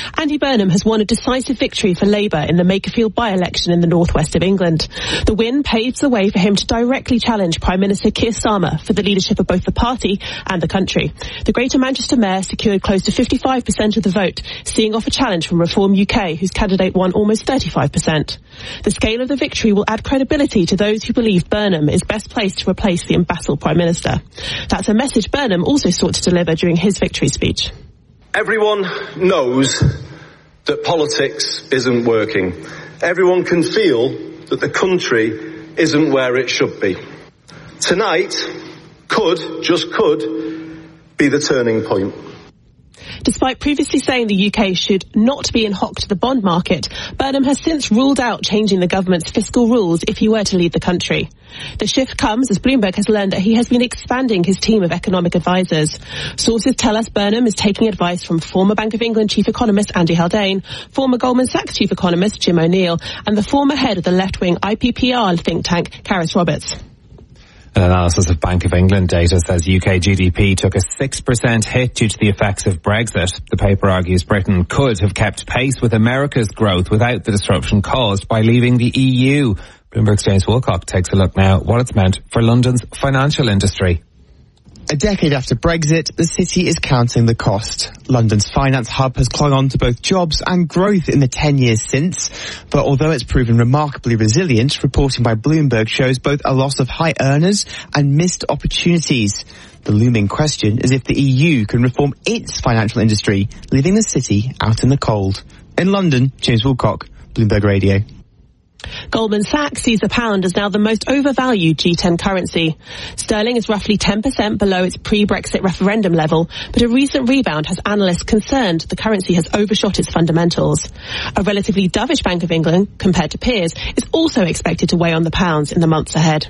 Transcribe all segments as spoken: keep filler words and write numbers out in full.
Andy Burnham has won a decisive victory for Labour in the Makerfield by-election in the northwest of England. The win paves the way for him to directly challenge Prime Minister Keir Starmer for the leadership of both the party and the country. The Greater Manchester Mayor secured close to fifty-five percent of the vote, seeing off a challenge from Reform U K, whose candidate won almost thirty-five percent. The scale of the victory will add credibility to those who believe Burnham is best placed to replace the embattled Prime Minister. That's a message Burnham also sought to deliver during his victory speech. Everyone knows that politics isn't working. Everyone can feel that the country isn't where it should be. Tonight could, just could, be the turning point. Despite previously saying the U K should not be in hock to the bond market, Burnham has since ruled out changing the government's fiscal rules if he were to lead the country. The shift comes as Bloomberg has learned that he has been expanding his team of economic advisers. Sources tell us Burnham is taking advice from former Bank of England chief economist Andy Haldane, former Goldman Sachs chief economist Jim O'Neill, and the former head of the left-wing I P P R think tank, Karis Roberts. An analysis of Bank of England data says U K G D P took a six percent hit due to the effects of Brexit. The paper argues Britain could have kept pace with America's growth without the disruption caused by leaving the E U. Bloomberg's James Wilcock takes a look now at what it's meant for London's financial industry. A decade after Brexit, the city is counting the cost. London's finance hub has clung on to both jobs and growth in the ten years since. But although it's proven remarkably resilient, reporting by Bloomberg shows both a loss of high earners and missed opportunities. The looming question is if the E U can reform its financial industry, leaving the city out in the cold. In London, James Wilcock, Bloomberg Radio. Goldman Sachs sees the pound as now the most overvalued G ten currency. Sterling is roughly ten percent below its pre-Brexit referendum level, but a recent rebound has analysts concerned the currency has overshot its fundamentals. A relatively dovish Bank of England, compared to peers, is also expected to weigh on the pounds in the months ahead.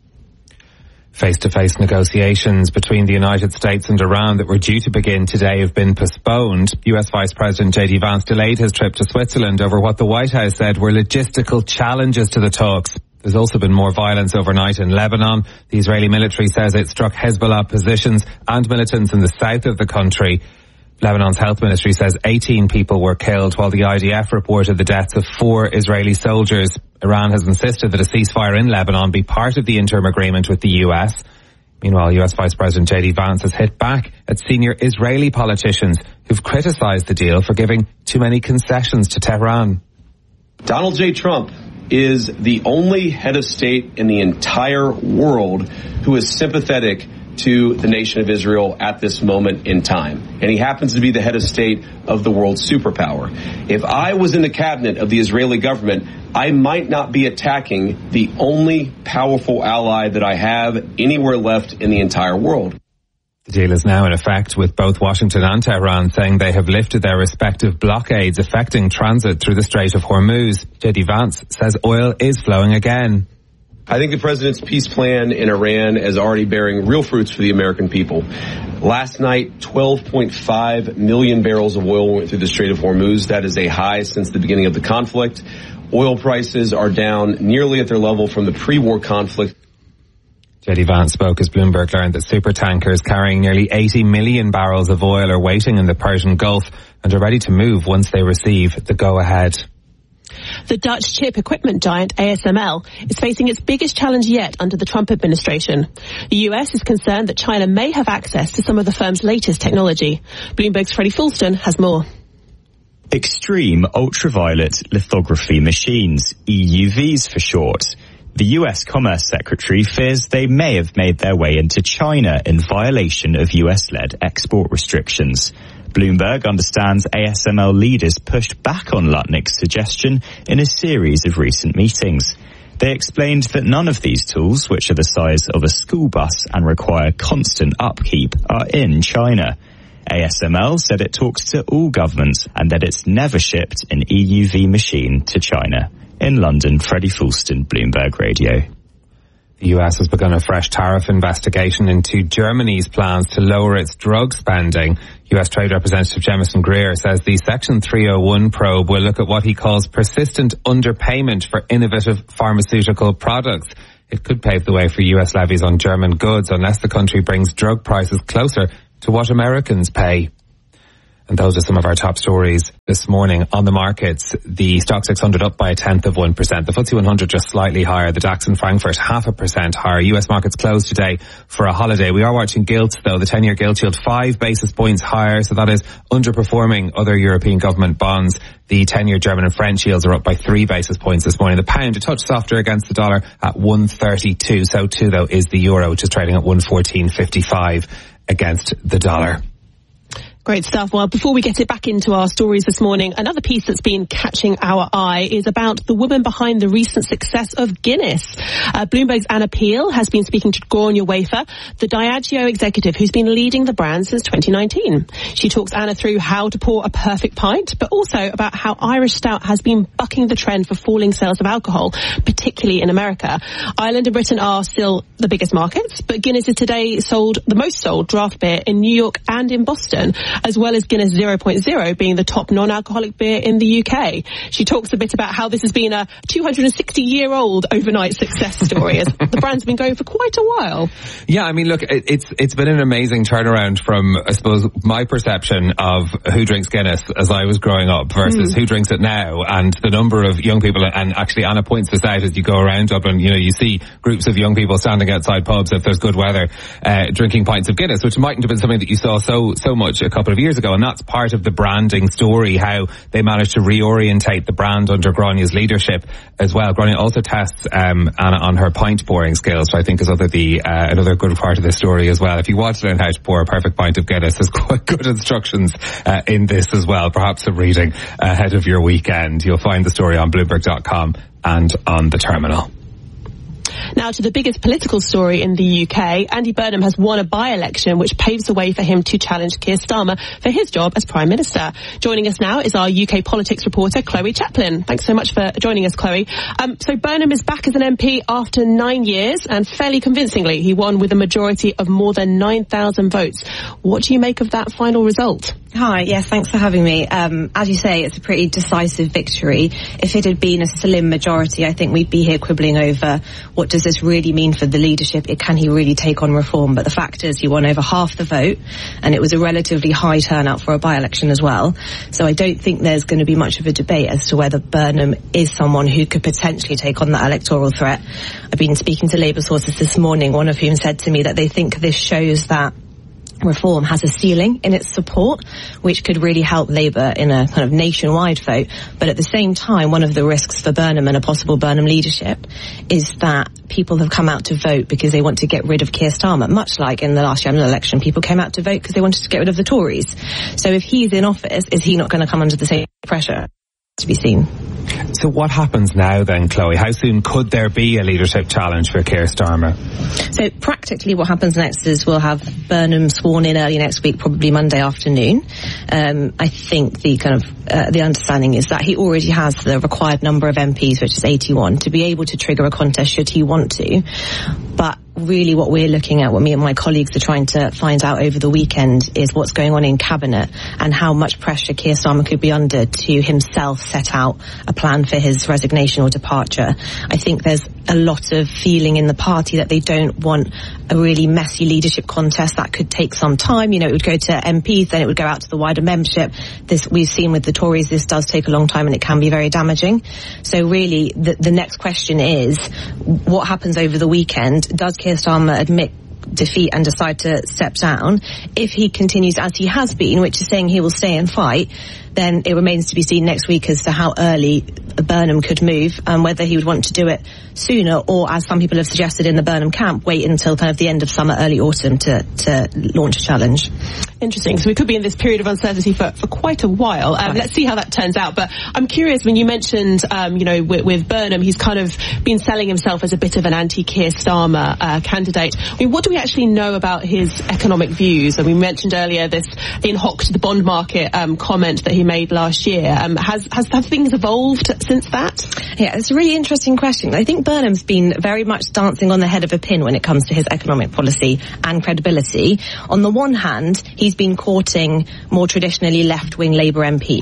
Face-to-face negotiations between the United States and Iran that were due to begin today have been postponed. U S Vice President J D Vance delayed his trip to Switzerland over what the White House said were logistical challenges to the talks. There's also been more violence overnight in Lebanon. The Israeli military says it struck Hezbollah positions and militants in the south of the country. Lebanon's health ministry says eighteen people were killed, while the I D F reported the deaths of four Israeli soldiers. Iran has insisted that a ceasefire in Lebanon be part of the interim agreement with the U S. Meanwhile, U S Vice President J D Vance has hit back at senior Israeli politicians who've criticised the deal for giving too many concessions to Tehran. Donald J. Trump is the only head of state in the entire world who is sympathetic to the nation of Israel at this moment in time. And he happens to be the head of state of the world's superpower. If I was in the cabinet of the Israeli government, I might not be attacking the only powerful ally that I have anywhere left in the entire world. The deal is now in effect, with both Washington and Tehran saying they have lifted their respective blockades affecting transit through the Strait of Hormuz. J D Vance says oil is flowing again. I think the president's peace plan in Iran is already bearing real fruits for the American people. Last night, twelve point five million barrels of oil went through the Strait of Hormuz. That is a high since the beginning of the conflict. Oil prices are down nearly at their level from the pre-war conflict. J D Vance spoke as Bloomberg learned that supertankers carrying nearly eighty million barrels of oil are waiting in the Persian Gulf and are ready to move once they receive the go-ahead. The Dutch chip equipment giant A S M L is facing its biggest challenge yet under the Trump administration. The U S is concerned that China may have access to some of the firm's latest technology. Bloomberg's Freddie Fulston has more. Extreme ultraviolet lithography machines, E U Vs for short. The U S Commerce Secretary fears they may have made their way into China in violation of U S-led export restrictions. Bloomberg understands A S M L leaders pushed back on Lutnick's suggestion in a series of recent meetings. They explained that none of these tools, which are the size of a school bus and require constant upkeep, are in China. A S M L said it talks to all governments and that it's never shipped an E U V machine to China. In London, Freddie Fulston, Bloomberg Radio. The U S has begun a fresh tariff investigation into Germany's plans to lower its drug spending. U S Trade Representative Jemison Greer says the Section three oh one probe will look at what he calls persistent underpayment for innovative pharmaceutical products. It could pave the way for U S levies on German goods unless the country brings drug prices closer to what Americans pay. And those are some of our top stories this morning. On the markets, the Stock six hundred up by a tenth of one percent. The F T S E one hundred just slightly higher. The DAX in Frankfurt half a percent higher. U S markets closed today for a holiday. We are watching gilts though. The ten-year gilt yield five basis points higher. So that is underperforming other European government bonds. The ten-year German and French yields are up by three basis points this morning. The pound a touch softer against the dollar at one thirty-two. So too though is the euro, which is trading at one fourteen fifty-five against the dollar. Great stuff. Well, before we get it back into our stories this morning, another piece that's been catching our eye is about the woman behind the recent success of Guinness. Uh, Bloomberg's Anna Peel has been speaking to Gráinne Wafer, the Diageo executive who's been leading the brand since twenty nineteen. She talks Anna through how to pour a perfect pint, but also about how Irish Stout has been bucking the trend for falling sales of alcohol, particularly in America. Ireland and Britain are still the biggest markets, but Guinness is today sold the most sold draft beer in New York and in Boston, as well as Guinness zero point zero being the top non-alcoholic beer in the U K. She talks a bit about how this has been a two hundred sixty year old overnight success story, as the brand's been going for quite a while. Yeah, I mean, look, it, it's it's been an amazing turnaround from, I suppose, my perception of who drinks Guinness as I was growing up versus mm. who drinks it now, and the number of young people, and actually Anna points this out as you go around Dublin, you know, you see groups of young people standing outside pubs if there's good weather, uh, drinking pints of Guinness, which mightn't have been something that you saw so so much a couple of years ago, and that's part of the branding story, how they managed to reorientate the brand under Gráinne's leadership as well. Gráinne also tests um, Anna on her pint pouring skills, which I think is other the uh, another good part of the story as well. If you want to learn how to pour a perfect pint of Guinness, there's quite good instructions uh, in this as well. Perhaps some reading ahead of your weekend. You'll find the story on Bloomberg dot com and on the terminal. Now to the biggest political story in the U K. Andy Burnham has won a by-election which paves the way for him to challenge Keir Starmer for his job as Prime Minister. Joining us now is our U K politics reporter, Chloe Chaplin. Thanks so much for joining us, Chloe. Um, so Burnham is back as an M P after nine years, and fairly convincingly he won with a majority of more than nine thousand votes. What do you make of that final result? Hi, yes, thanks for having me. Um, as you say, it's a pretty decisive victory. If it had been a slim majority, I think we'd be here quibbling over what does this really mean for the leadership? Can he really take on reform? But the fact is he won over half the vote, and it was a relatively high turnout for a by-election as well. So I don't think there's going to be much of a debate as to whether Burnham is someone who could potentially take on that electoral threat. I've been speaking to Labour sources this morning, one of whom said to me that they think this shows that reform has a ceiling in its support, which could really help Labour in a kind of nationwide vote. But at the same time, one of the risks for Burnham and a possible Burnham leadership is that people have come out to vote because they want to get rid of Keir Starmer, much like in the last general election, people came out to vote because they wanted to get rid of the Tories. So if he's in office, is he not going to come under the same pressure? To be seen. So what happens now then, Chloe? How soon could there be a leadership challenge for Keir Starmer? So practically what happens next is we'll have Burnham sworn in early next week, probably Monday afternoon. Um, I think the kind of uh, the understanding is that he already has the required number of M Ps, which is eighty-one, to be able to trigger a contest should he want to. But really what we're looking at, what me and my colleagues are trying to find out over the weekend, is what's going on in Cabinet and how much pressure Keir Starmer could be under to himself set out a plan for his resignation or departure. I think there's a lot of feeling in the party that they don't want a really messy leadership contest that could take some time. You know, it would go to M Ps, then it would go out to the wider membership. This we've seen with the Tories, this does take a long time and it can be very damaging. So really, the, the next question is, what happens over the weekend? Does Keir Starmer admit defeat and decide to step down? If he continues as he has been, which is saying he will stay and fight, then it remains to be seen next week as to how early Burnham could move, and whether he would want to do it sooner, or, as some people have suggested in the Burnham camp, wait until kind of the end of summer, early autumn to, to launch a challenge. Interesting. So we could be in this period of uncertainty for, for quite a while. Um, let's see how that turns out. But I'm curious, when you mentioned, um, you know, with, with Burnham, he's kind of been selling himself as a bit of an anti-Keir Starmer uh, candidate. I mean, what do we actually know about his economic views? And we mentioned earlier this in hoc to the bond market um, comment that he made last year. Um, has, has have things evolved since that? Yeah, it's a really interesting question. I think Burnham's been very much dancing on the head of a pin when it comes to his economic policy and credibility. On the one hand, he's been courting more traditionally left-wing Labour M Ps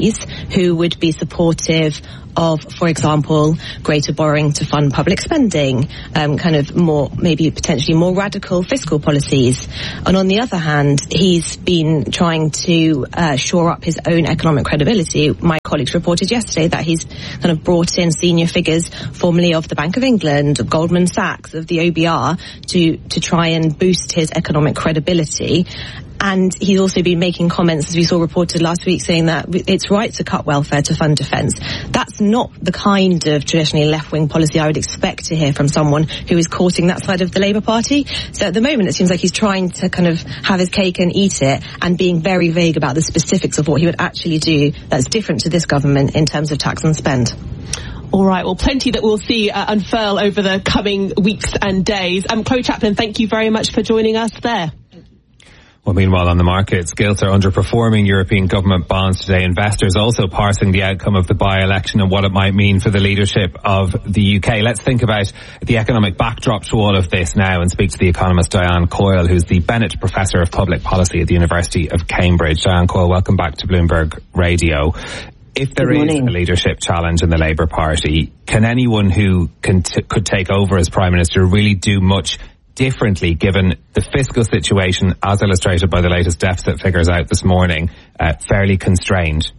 who would be supportive of, for example, greater borrowing to fund public spending, um, kind of more, maybe potentially more radical fiscal policies. And on the other hand, he's been trying to uh, shore up his own economic credibility. My colleagues reported yesterday that he's kind of brought in senior figures, formerly of the Bank of England, of Goldman Sachs, of the O B R, to, to try and boost his economic credibility. And he's also been making comments, as we saw reported last week, saying that it's right to cut welfare to fund defence. That's not the kind of traditionally left-wing policy I would expect to hear from someone who is courting that side of the Labour Party. So at the moment, it seems like he's trying to kind of have his cake and eat it, and being very vague about the specifics of what he would actually do that's different to this government in terms of tax and spend. All right, well, plenty that we'll see uh, unfurl over the coming weeks and days. Um, Chloe Chaplin, thank you very much for joining us there. Well, meanwhile, on the markets, gilts are underperforming European government bonds today. Investors also parsing the outcome of the by-election and what it might mean for the leadership of the U K. Let's think about the economic backdrop to all of this now and speak to the economist Diane Coyle, who's the Bennett Professor of Public Policy at the University of Cambridge. Diane Coyle, welcome back to Bloomberg Radio. If there is a leadership challenge in the Labour Party, can anyone who can t- could take over as Prime Minister really do much differently, given the fiscal situation, as illustrated by the latest deficit figures out this morning, uh, fairly constrained?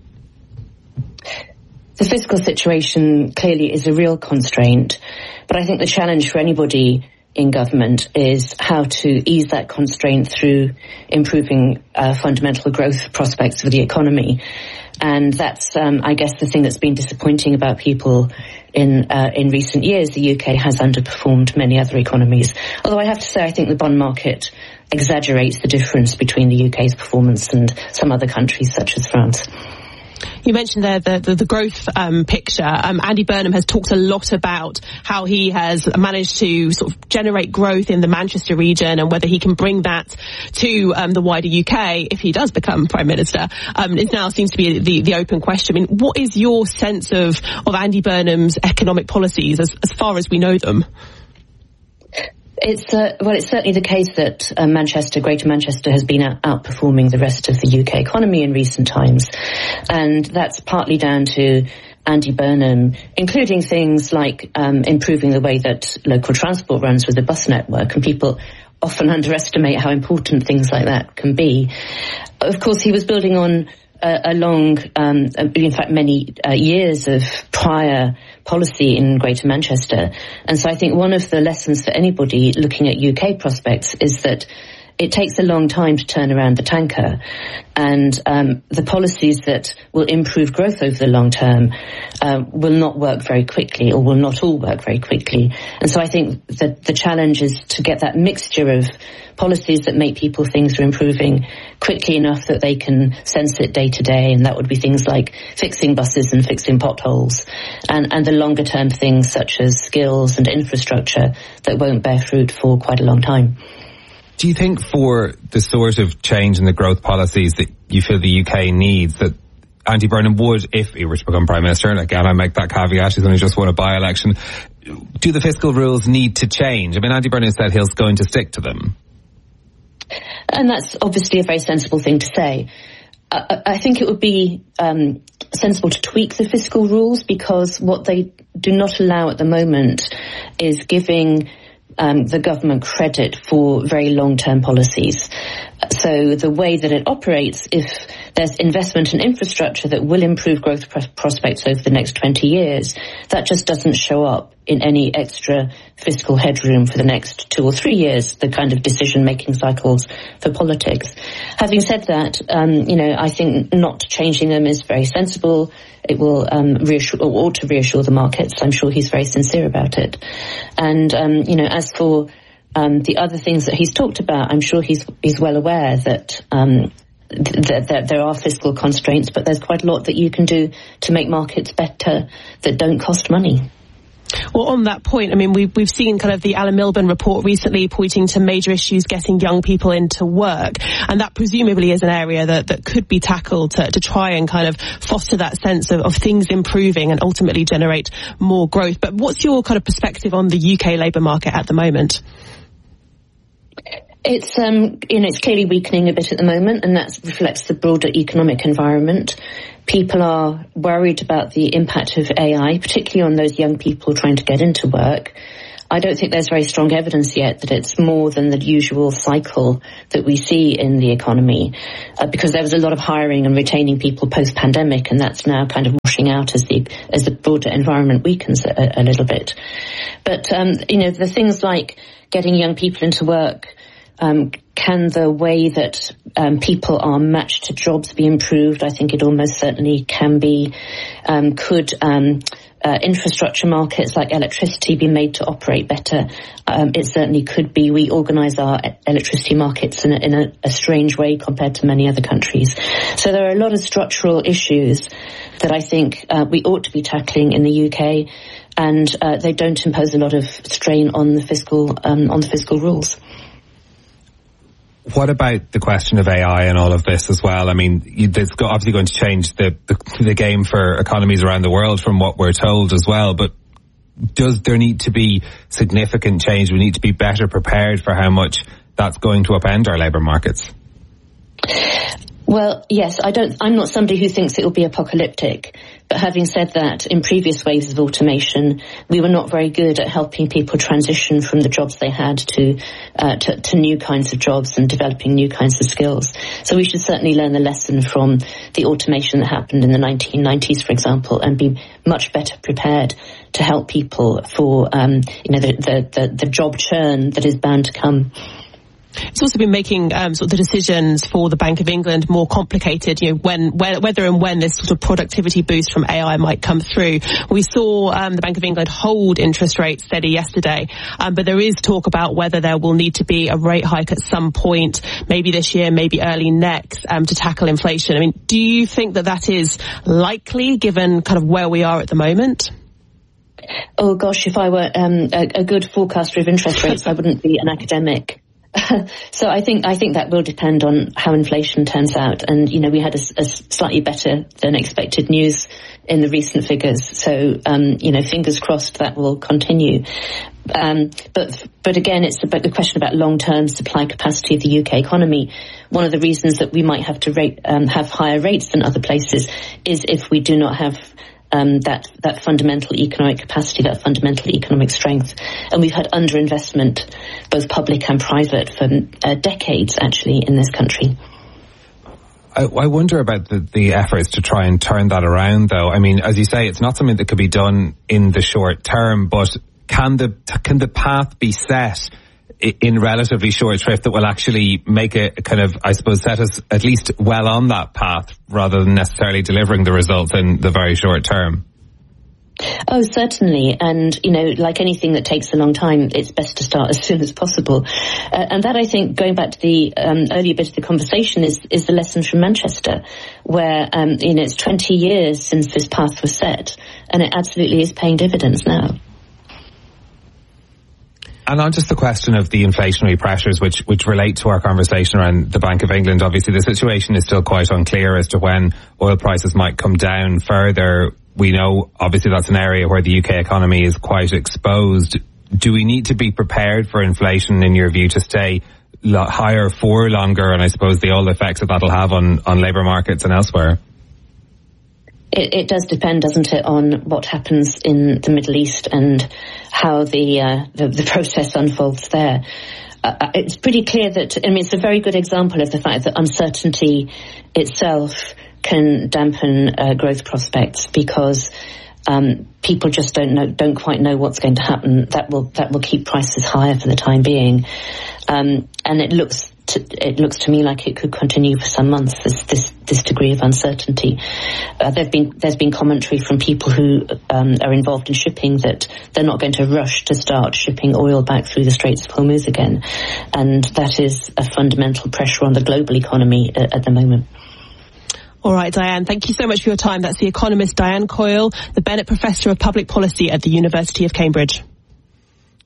The fiscal situation clearly is a real constraint, but I think the challenge for anybody in government is how to ease that constraint through improving uh, fundamental growth prospects for the economy. And that's, um, I guess, the thing that's been disappointing about people in uh, in recent years. The U K has underperformed many other economies. Although I have to say, I think the bond market exaggerates the difference between the U K's performance and some other countries, such as France. You mentioned there the, the, the growth um, picture. Um, Andy Burnham has talked a lot about how he has managed to sort of generate growth in the Manchester region, and whether he can bring that to um, the wider U K if he does become Prime Minister. Um, it now seems to be the, the open question. I mean, what is your sense of, of Andy Burnham's economic policies as, as far as we know them? It's uh, well, it's certainly the case that uh, Manchester, Greater Manchester, has been out- outperforming the rest of the U K economy in recent times, and that's partly down to Andy Burnham, including things like um, improving the way that local transport runs with the bus network, and people often underestimate how important things like that can be. Of course, he was building on a, a long, um, in fact, many uh, years of prior policy in Greater Manchester. And so I think one of the lessons for anybody looking at U K prospects is that it takes a long time to turn around the tanker, and um, the policies that will improve growth over the long term uh, will not work very quickly, or will not all work very quickly. And so I think that the challenge is to get that mixture of policies that make people things are improving quickly enough that they can sense it day to day, and that would be things like fixing buses and fixing potholes, and, and the longer term things such as skills and infrastructure that won't bear fruit for quite a long time. Do you think for the sort of change in the growth policies that you feel the U K needs, that Andy Burnham would, if he were to become Prime Minister, and again I make that caveat, he's only just won a by-election, do the fiscal rules need to change? I mean, Andy Burnham said he's going to stick to them. And that's obviously a very sensible thing to say. I, I think it would be um, sensible to tweak the fiscal rules, because what they do not allow at the moment is giving Um, the government credit for very long-term policies. So the way that it operates, if there's investment in infrastructure that will improve growth pr- prospects over the next twenty years, that just doesn't show up in any extra fiscal headroom for the next two or three years, the kind of decision-making cycles for politics. Having said that, um, you know, I think not changing them is very sensible. It will um, reassure, or ought to reassure the markets. I'm sure he's very sincere about it. And, um, you know, as for um, the other things that he's talked about, I'm sure he's he's well aware that um, th- th- there are fiscal constraints, but there's quite a lot that you can do to make markets better that don't cost money. Well, on that point, I mean, we've, we've seen kind of the Alan Milburn report recently pointing to major issues getting young people into work. And that presumably is an area that, that could be tackled to, to try and kind of foster that sense of, of things improving and ultimately generate more growth. But what's your kind of perspective on the U K labour market at the moment? It's, um, you know, it's clearly weakening a bit at the moment, and that reflects the broader economic environment. People are worried about the impact of A I, particularly on those young people trying to get into work. I don't think there's very strong evidence yet that it's more than the usual cycle that we see in the economy, uh, because there was a lot of hiring and retaining people post-pandemic, and that's now kind of washing out as the as the broader environment weakens a, a little bit. But, um, you know, the things like getting young people into work, um, can the way that um, people are matched to jobs be improved? I think it almost certainly can be. Um, could... Um, Uh, infrastructure markets like electricity be made to operate better? Um, it certainly could be. We organise our electricity markets in, a, in a, a strange way compared to many other countries. So there are a lot of structural issues that I think uh, we ought to be tackling in the U K, and uh, they don't impose a lot of strain on the fiscal um, on the fiscal rules. What about the question of A I and all of this as well? I mean, it's obviously going to change the, the, the game for economies around the world from what we're told as well, but does there need to be significant change? We need to be better prepared for how much that's going to upend our labour markets. Well, yes, I don't, I'm not somebody who thinks it will be apocalyptic. But having said that, in previous waves of automation, we were not very good at helping people transition from the jobs they had to, uh, to, to new kinds of jobs and developing new kinds of skills. So we should certainly learn the lesson from the automation that happened in the nineteen nineties, for example, and be much better prepared to help people for, um, you know, the, the, the, the job churn that is bound to come. It's also been making um, sort of the decisions for the Bank of England more complicated, you know, when, when whether and when this sort of productivity boost from A I might come through. We saw um, the Bank of England hold interest rates steady yesterday, um, but there is talk about whether there will need to be a rate hike at some point, maybe this year, maybe early next, um, to tackle inflation. I mean, do you think that that is likely given kind of where we are at the moment? Oh gosh, if I were um, a, a good forecaster of interest rates, I wouldn't be an academic. So I think I think that will depend on how inflation turns out, and you know we had a, a slightly better than expected news in the recent figures. So um, you know, fingers crossed that will continue. Um, but but again, it's about the question about long-term supply capacity of the U K economy. One of the reasons that we might have to rate, um, have higher rates than other places is if we do not have Um, that, that fundamental economic capacity, that fundamental economic strength. And we've had underinvestment, both public and private, for uh, decades, actually, in this country. I, I wonder about the, the efforts to try and turn that around, though. I mean, as you say, it's not something that could be done in the short term, but can the, can the path be set in relatively short shrift that will actually make it kind of, I suppose, set us at least well on that path rather than necessarily delivering the results in the very short term? Oh, certainly. And, you know, like anything that takes a long time, it's best to start as soon as possible. Uh, and that, I think, going back to the um, earlier bit of the conversation, is, is the lesson from Manchester, where, um, you know, it's twenty years since this path was set, and it absolutely is paying dividends now. And on just the question of the inflationary pressures which, which relate to our conversation around the Bank of England, obviously the situation is still quite unclear as to when oil prices might come down further. We know, obviously, that's an area where the U K economy is quite exposed. Do we need to be prepared for inflation, in your view, to stay lo- higher for longer? And I suppose the all effects that that'll have on, on labour markets and elsewhere. It, it does depend, doesn't it, on what happens in the Middle East and how the uh, the, the process unfolds there. Uh, it's pretty clear that, I mean, it's a very good example of the fact that uncertainty itself can dampen uh, growth prospects, because um, people just don't know, don't quite know what's going to happen. That will that will keep prices higher for the time being, um, and it looks. To, it looks to me like it could continue for some months, this this, this degree of uncertainty. Uh, there've been, there's been commentary from people who um, are involved in shipping that they're not going to rush to start shipping oil back through the Straits of Hormuz again. And that is a fundamental pressure on the global economy at, at the moment. All right, Diane, thank you so much for your time. That's the economist Diane Coyle, the Bennett Professor of Public Policy at the University of Cambridge.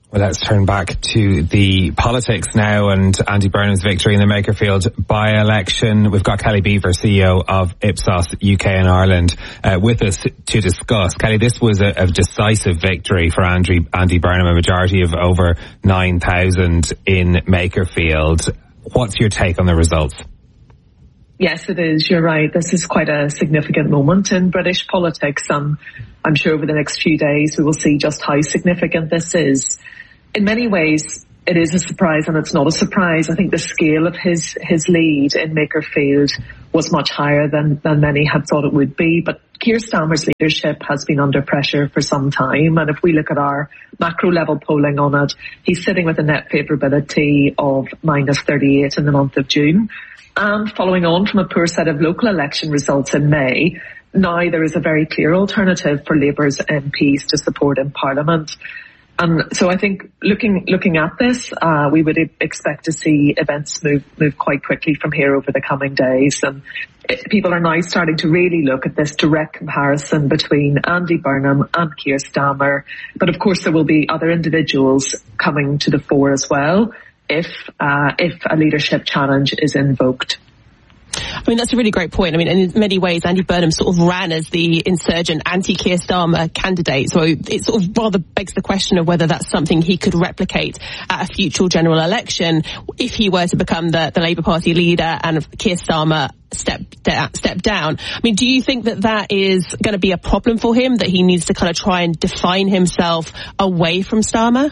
Well, let's turn back to the politics now and Andy Burnham's victory in the Makerfield by-election. We've got Kelly Beaver, C E O of Ipsos U K and Ireland, uh, with us to discuss. Kelly, this was a, a decisive victory for Andy, Andy Burnham, a majority of over nine thousand in Makerfield. What's your take on the results? Yes, it is. You're right. This is quite a significant moment in British politics. Um, I'm sure over the next few days we will see just how significant this is. In many ways, it is a surprise and it's not a surprise. I think the scale of his, his lead in Makerfield was much higher than, than many had thought it would be. But Keir Starmer's leadership has been under pressure for some time. And if we look at our macro level polling on it, he's sitting with a net favourability of minus thirty-eight in the month of June. And following on from a poor set of local election results in May, now there is a very clear alternative for Labour's M Ps to support in Parliament. And so I think looking looking at this, uh, we would expect to see events move move quite quickly from here over the coming days. And it, people are now starting to really look at this direct comparison between Andy Burnham and Keir Starmer. But of course there will be other individuals coming to the fore as well if uh, if a leadership challenge is invoked. I mean, that's a really great point. I mean, in many ways, Andy Burnham sort of ran as the insurgent anti-Keir Starmer candidate. So it sort of rather begs the question of whether that's something he could replicate at a future general election if he were to become the, the Labour Party leader and Keir Starmer step, step down. I mean, do you think that that is going to be a problem for him, that he needs to kind of try and define himself away from Starmer?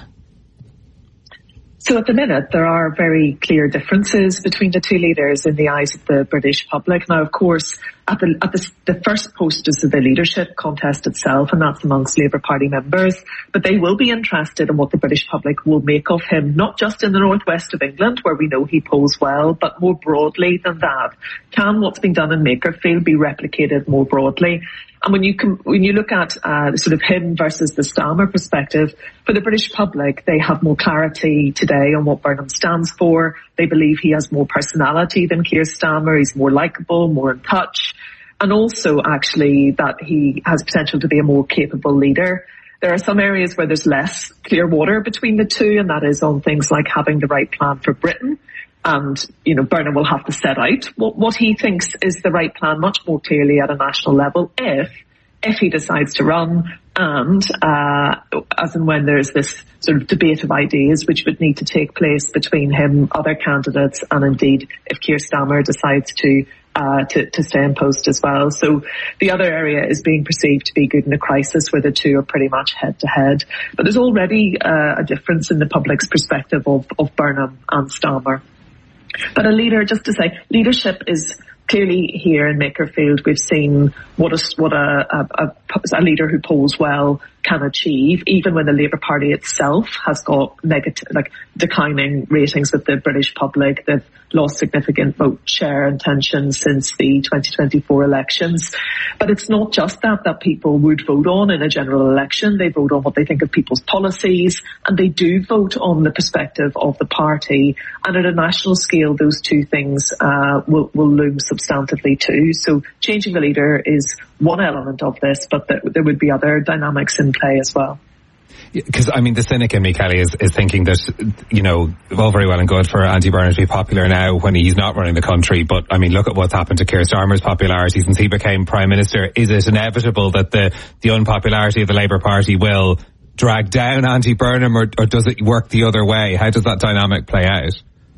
So at the minute, there are very clear differences between the two leaders in the eyes of the British public. Now, of course, at the, at the, the first posters of the leadership contest itself, and that's amongst Labour Party members, but they will be interested in what the British public will make of him, not just in the northwest of England, where we know he polls well, but more broadly than that. Can what's been done in Makerfield be replicated more broadly? And when you com- when you look at uh, sort of him versus the Starmer perspective, for the British public, they have more clarity today on what Burnham stands for. They believe he has more personality than Keir Starmer. He's more likeable, more in touch, and also actually that he has potential to be a more capable leader. There are some areas where there's less clear water between the two, and that is on things like having the right plan for Britain. And, you know, Burnham will have to set out what, what he thinks is the right plan much more clearly at a national level if, if he decides to run and, uh, as and when there's this sort of debate of ideas which would need to take place between him, other candidates, and indeed if Keir Starmer decides to, uh, to, to stay in post as well. So the other area is being perceived to be good in a crisis where the two are pretty much head to head. But there's already, uh, a difference in the public's perspective of, of Burnham and Starmer. But a leader, just to say, leadership is clearly here in Makerfield. We've seen what a, what a, a, a leader who polls well can achieve, even when the Labour Party itself has got negative, like declining ratings with the British public. They've lost significant vote share and tension since the twenty twenty-four elections. But it's not just that that people would vote on in a general election. They vote on what they think of people's policies, and they do vote on the perspective of the party. And at a national scale, those two things uh, will, will loom substantively too. So changing the leader is one element of this, but there, there would be other dynamics in play as well. Because, I mean, the cynic in me, Kelly, is, is thinking that, you know, all very well and good for Andy Burnham to be popular now when he's not running the country. But, I mean, look at what's happened to Keir Starmer's popularity since he became Prime Minister. Is it inevitable that the, the unpopularity of the Labour Party will drag down Andy Burnham, or, or does it work the other way? How does that dynamic play out?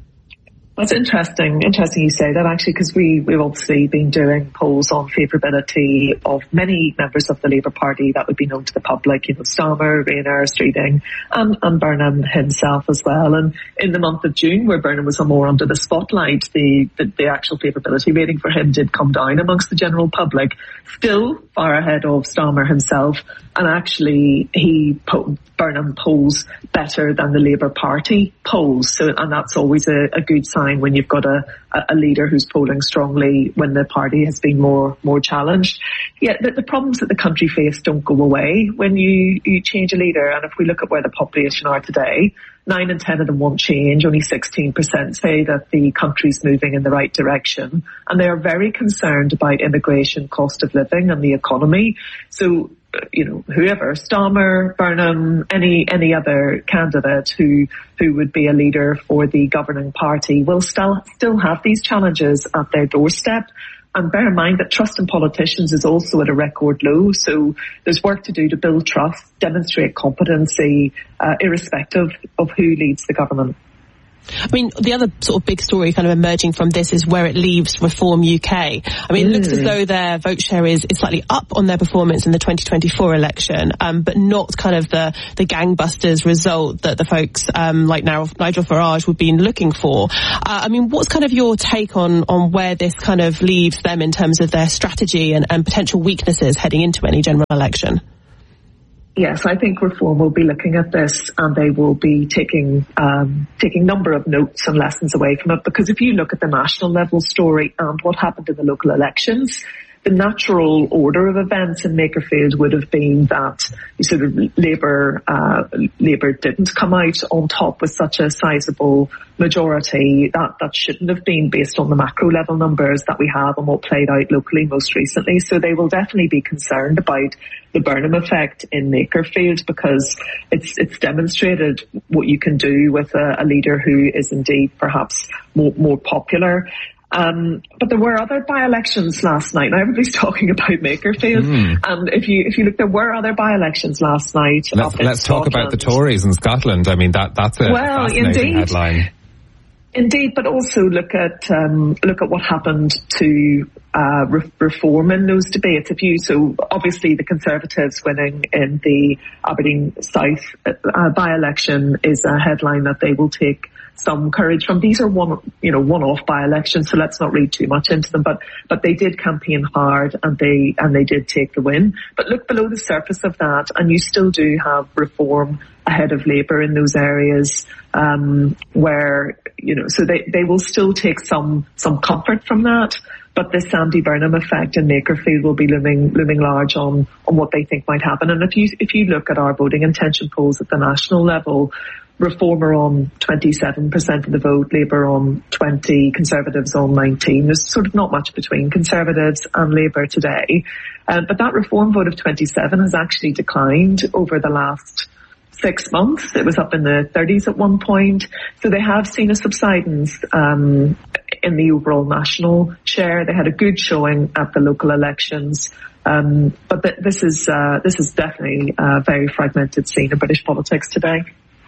That's interesting. Interesting you say that, actually, because we, we've obviously been doing polls on favourability of many members of the Labour Party that would be known to the public, you know, Starmer, Rayner, Streeting, and, and Burnham himself as well. And in the month of June, where Burnham was more under the spotlight, the, the, the actual favourability rating for him did come down amongst the general public, still far ahead of Starmer himself. And actually, he, Burnham polls better than the Labour Party polls. So, and that's always a, a good sign when you've got a, a, a leader who's polling strongly when the party has been more more challenged. Yeah, the, the problems that the country face don't go away when you, you change a leader. And if we look at where the population are today, nine in ten of them want change. Only sixteen percent say that the country's moving in the right direction. And they are very concerned about immigration, cost of living and the economy. So, you know, whoever, Starmer, Burnham, any any other candidate who who would be a leader for the governing party will still still have these challenges at their doorstep. And bear in mind that trust in politicians is also at a record low. So there's work to do to build trust, demonstrate competency, uh, irrespective of who leads the government. I mean, the other sort of big story kind of emerging from this is where it leaves Reform U K. I mean, it looks mm. as though their vote share is, is slightly up on their performance in the twenty twenty-four election, um, but not kind of the, the gangbusters result that the folks um, like now Nigel Farage would be looking for. Uh, I mean, what's kind of your take on, on where this kind of leaves them in terms of their strategy and, and potential weaknesses heading into any general election? Yes, I think Reform will be looking at this and they will be taking um, taking a number of notes and lessons away from it, because if you look at the national level story and what happened in the local elections, the natural order of events in Makerfield would have been that sort of Labour uh, Labour didn't come out on top with such a sizable majority. That that shouldn't have been based on the macro level numbers that we have and what played out locally most recently. So they will definitely be concerned about the Burnham effect in Makerfield, because it's it's demonstrated what you can do with a, a leader who is indeed perhaps more, more popular. Um, but there were other by-elections last night. Now everybody's talking about Makerfield, mm. and if you if you look, there were other by-elections last night. Let's, let's talk about the Tories in Scotland. I mean, that that's a well, fascinating indeed. headline. Indeed, but also look at um, look at what happened to uh, re- Reform in those debates. If you so obviously the Conservatives winning in the Aberdeen South uh, by-election is a headline that they will take some courage from. These are one, you know, one-off by-elections, so let's not read too much into them. But but they did campaign hard, and they and they did take the win. But look below the surface of that, and you still do have Reform ahead of Labour in those areas um, where, you know, so they they will still take some some comfort from that. But this Andy Burnham effect in Makerfield will be looming looming large on on what they think might happen. And if you if you look at our voting intention polls at the national level, Reform are on twenty-seven percent of the vote, Labour on twenty, Conservatives on nineteen. There's sort of not much between Conservatives and Labour today. Um, but that Reform vote of twenty-seven has actually declined over the last six months. It was up in the thirties at one point. So they have seen a subsidence um, in the overall national share. They had a good showing at the local elections. Um, but th- this is uh, this is definitely a very fragmented scene in British politics today.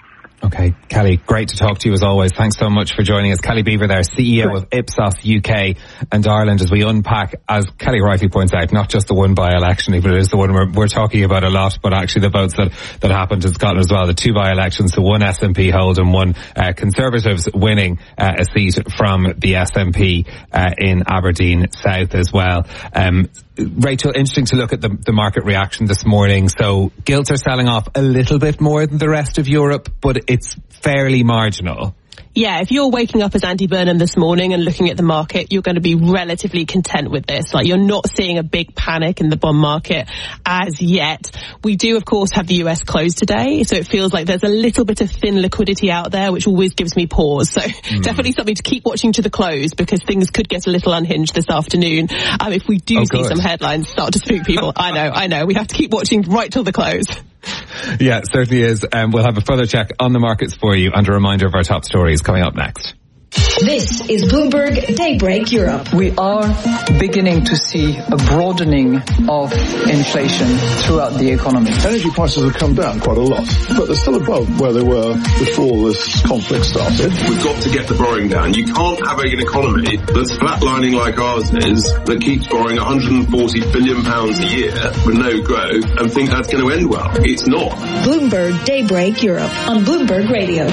Okay, Kelly, great to talk to you as always. Thanks so much for joining us. Kelly Beaver there, C E O of Ipsos U K and Ireland, as we unpack, as Kelly rightly points out, not just the one by-election, but it is the one we're, we're talking about a lot, but actually the votes that, that happened in Scotland as well, the two by-elections, the one S N P hold and one uh, Conservatives winning uh, a seat from the S N P uh, in Aberdeen South as well. Um, Rachel, interesting to look at the, the market reaction this morning. So gilts are selling off a little bit more than the rest of Europe, but it's fairly marginal. Yeah, if you're waking up as Andy Burnham this morning and looking at the market, you're going to be relatively content with this. Like, you're not seeing a big panic in the bond market as yet. We do, of course, have the U S closed today, so it feels like there's a little bit of thin liquidity out there, which always gives me pause. So mm. definitely something to keep watching to the close, because things could get a little unhinged this afternoon. Um, if we do oh, see good. some headlines start to spook people. I know, I know. We have to keep watching right till the close. Yeah, it certainly is. Um, we'll have a further check on the markets for you and a reminder of our top stories coming up next. This is Bloomberg Daybreak Europe. We are beginning to see a broadening of inflation throughout the economy. Energy prices have come down quite a lot, but they're still above where they were before this conflict started. We've got to get the borrowing down. You can't have an economy that's flatlining like ours is, that keeps borrowing one hundred forty billion pounds a year with no growth, and think that's going to end well. It's not. Bloomberg Daybreak Europe on Bloomberg Radio.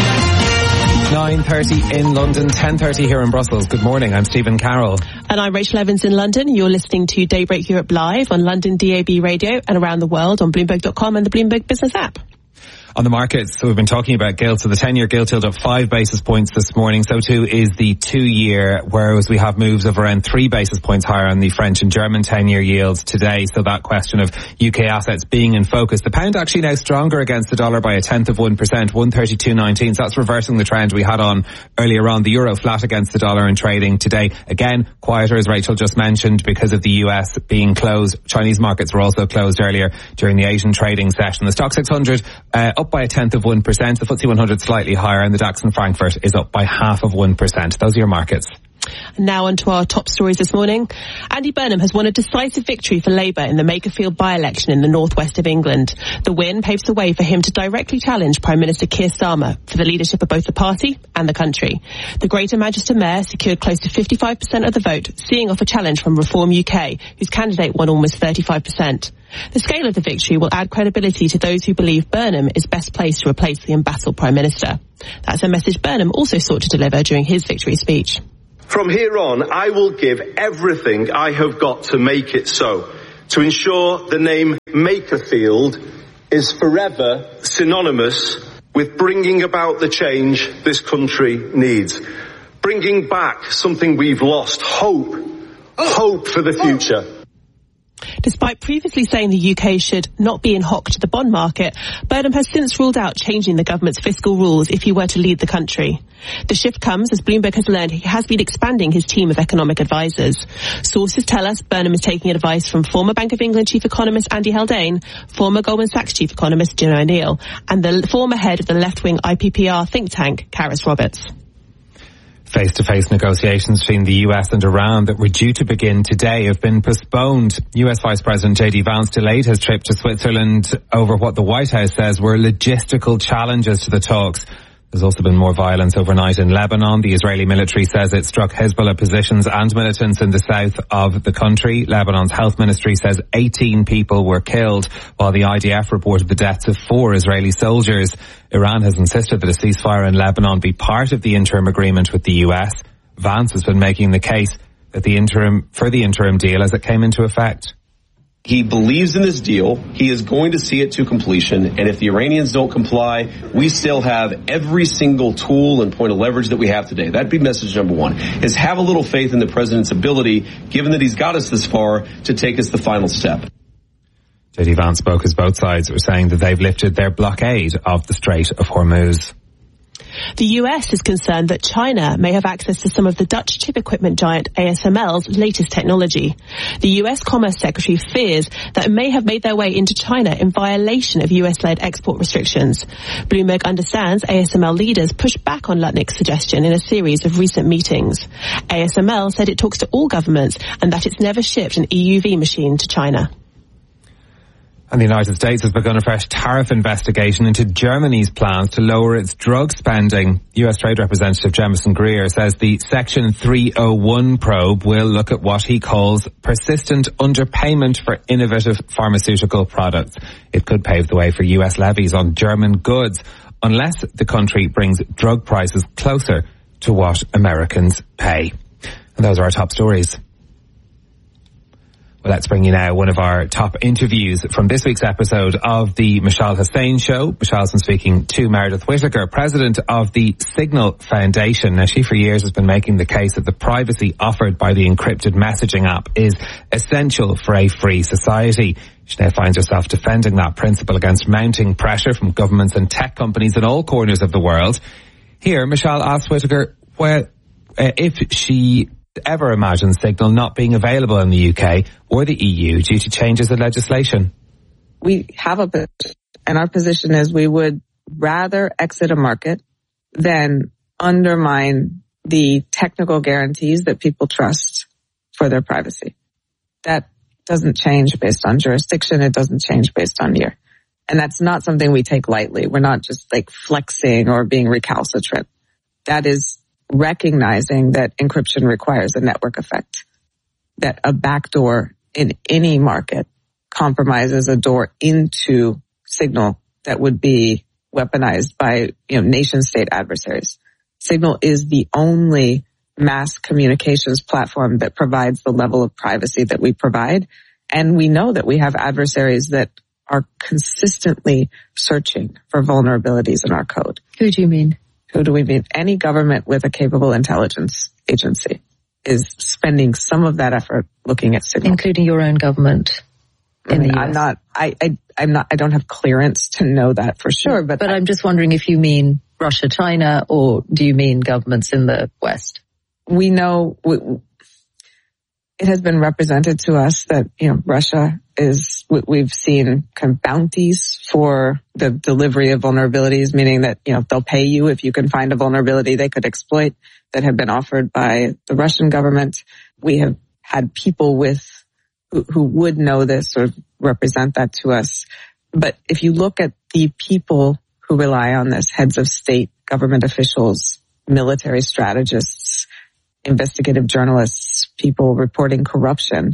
nine thirty in London, ten thirty here in Brussels. Good morning, I'm Stephen Carroll. And I'm Rachel Evans in London. You're listening to Daybreak Europe live on London D A B radio and around the world on Bloomberg dot com and the Bloomberg Business app. On the markets, so we've been talking about gilt. So the ten-year gilt yield up five basis points this morning. So too is the two-year, whereas we have moves of around three basis points higher on the French and German ten-year yields today. So that question of U K assets being in focus. The pound actually now stronger against the dollar by a tenth of one percent, one thirty-two nineteen. So that's reversing the trend we had on earlier on. The euro flat against the dollar in trading today. Again, quieter as Rachel just mentioned because of the U S being closed. Chinese markets were also closed earlier during the Asian trading session. The Stoxx six hundred uh, up by a tenth of one percent. The F T S E one hundred slightly higher, and the DAX in Frankfurt is up by half of one percent. Those are your markets. And now on to our top stories this morning. Andy Burnham has won a decisive victory for Labour in the Makerfield by-election in the northwest of England. The win paves the way for him to directly challenge Prime Minister Keir Starmer for the leadership of both the party and the country. The Greater Manchester Mayor secured close to fifty-five percent of the vote, seeing off a challenge from Reform U K, whose candidate won almost thirty-five percent. The scale of the victory will add credibility to those who believe Burnham is best placed to replace the embattled Prime Minister. That's a message Burnham also sought to deliver during his victory speech. From here on, I will give everything I have got to make it so, to ensure the name Makerfield is forever synonymous with bringing about the change this country needs. Bringing back something we've lost, hope, hope for the future. Despite previously saying the U K should not be in hock to the bond market, Burnham has since ruled out changing the government's fiscal rules if he were to lead the country. The shift comes as Bloomberg has learned he has been expanding his team of economic advisors. Sources tell us Burnham is taking advice from former Bank of England chief economist Andy Haldane, former Goldman Sachs chief economist Jim O'Neill, and the former head of the left-wing I P P R think tank, Karis Roberts. Face-to-face negotiations between the U S and Iran that were due to begin today have been postponed. U S Vice President J D Vance delayed his trip to Switzerland over what the White House says were logistical challenges to the talks. There's also been more violence overnight in Lebanon. The Israeli military says it struck Hezbollah positions and militants in the south of the country. Lebanon's health ministry says eighteen people were killed, while the I D F reported the deaths of four Israeli soldiers. Iran has insisted that a ceasefire in Lebanon be part of the interim agreement with the U S. Vance has been making the case that the interim for the interim deal as it came into effect. He believes in this deal. He is going to see it to completion. And if the Iranians don't comply, we still have every single tool and point of leverage that we have today. That'd be message number one, is have a little faith in the president's ability, given that he's got us this far, to take us the final step. J D Vance spoke as both sides were saying that they've lifted their blockade of the Strait of Hormuz. The U S is concerned that China may have access to some of the Dutch chip equipment giant A S M L's latest technology. The U S Commerce Secretary fears that it may have made their way into China in violation of U S-led export restrictions. Bloomberg understands A S M L leaders pushed back on Lutnick's suggestion in a series of recent meetings. A S M L said it talks to all governments and that it's never shipped an E U V machine to China. And the United States has begun a fresh tariff investigation into Germany's plans to lower its drug spending. U S Trade Representative Jemison Greer says the Section three oh one probe will look at what he calls persistent underpayment for innovative pharmaceutical products. It could pave the way for U S levies on German goods unless the country brings drug prices closer to what Americans pay. And those are our top stories. Well, let's bring you now one of our top interviews from this week's episode of the Mishal Hussain Show. Mishal's been speaking to Meredith Whittaker, president of the Signal Foundation. Now, she for years has been making the case that the privacy offered by the encrypted messaging app is essential for a free society. She now finds herself defending that principle against mounting pressure from governments and tech companies in all corners of the world. Here, Mishal asks Whittaker where, uh, if she ever imagine Signal not being available in the U K or the E U due to changes in legislation. We have a position, and our position is we would rather exit a market than undermine the technical guarantees that people trust for their privacy. That doesn't change based on jurisdiction. It doesn't change based on year. And that's not something we take lightly. We're not just like flexing or being recalcitrant. That is recognizing that encryption requires a network effect, that a backdoor in any market compromises a door into Signal that would be weaponized by, you know, nation state adversaries. Signal is the only mass communications platform that provides the level of privacy that we provide. And we know that we have adversaries that are consistently searching for vulnerabilities in our code. Who do you mean? Who do we mean? Any government with a capable intelligence agency is spending some of that effort looking at Signal. Including your own government in I mean, the U S. I'm not, I, I, I'm not, I don't have clearance to know that for sure, but. But I, I'm just wondering if you mean Russia, China, or do you mean governments in the West? We know, we, it has been represented to us that, you know, Russia is, we've seen kind of bounties for the delivery of vulnerabilities, meaning that, you know, they'll pay you if you can find a vulnerability they could exploit, that have been offered by the Russian government. We have had people with, who, who would know this or represent that to us. But if you look at the people who rely on this, heads of state, government officials, military strategists, investigative journalists, people reporting corruption,